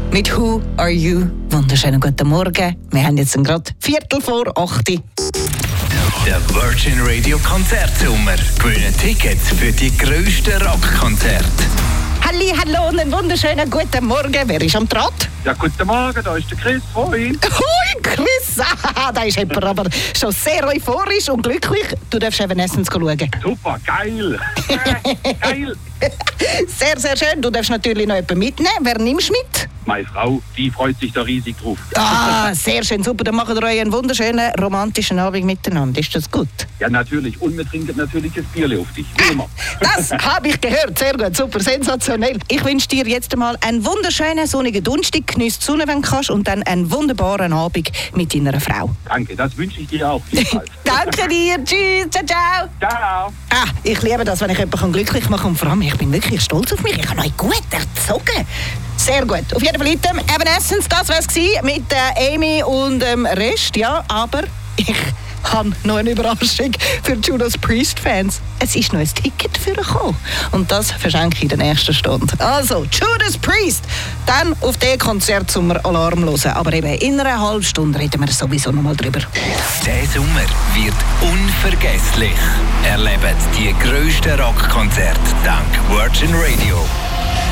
mit Who Are You. Wunderschönen guten Morgen. Wir haben jetzt gerade 7:45. Der Virgin Radio Konzertsommer. Gewinnen Tickets für die grössten Rockkonzerte. Hallo und einen wunderschönen guten Morgen. Wer ist am Draht? Ja, guten Morgen, da ist der Chris. Hoi. Hoi Chris! Da ist jemand aber schon sehr euphorisch und glücklich. Du darfst Evanescence schauen. Super, geil. Geil. Sehr, sehr schön. Du darfst natürlich noch jemanden mitnehmen. Wer nimmst du mit? Meine Frau, die freut sich da riesig drauf. Ah, sehr schön, super. Dann machen wir euch einen wunderschönen romantischen Abend miteinander. Ist das gut? Ja, natürlich. Und wir trinken natürlich ein Bierle auf dich. Wie immer. Das habe ich gehört. Sehr gut, super, sensationell. Ich wünsche dir jetzt einmal einen wunderschönen sonnigen Donnerstag. Geniess die Sonne, wenn du kannst. Und dann einen wunderbaren Abend mit deiner Frau. Danke, das wünsche ich dir auch. Danke dir. Tschüss. Ciao, ciao. Ciao. Ich liebe das, wenn ich jemanden glücklich mache. Und vor allem, ich bin wirklich stolz auf mich. Ich habe euch gut erzogen. Sehr gut. Auf jeden Fall Evanescence, das war es mit Amy und dem Rest. Ja, aber ich habe noch eine Überraschung für die Judas Priest-Fans. Es ist noch ein Ticket für gekommen. Und das verschenke ich in der nächsten Stunde. Also, Judas Priest. Dann auf den Konzert zum Alarm hören. Aber eben in einer halben Stunde reden wir sowieso noch mal drüber. Der Sommer wird unvergesslich. Erlebt die grössten Rockkonzerte dank Virgin Radio.